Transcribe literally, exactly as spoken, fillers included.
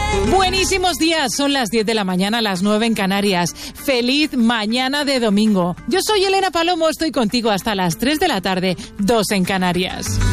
Buenísimos días, son las diez de la mañana, las nueve en Canarias. Feliz mañana de domingo. Yo soy Elena Palomo, estoy contigo hasta las tres de la tarde, dos en Canarias.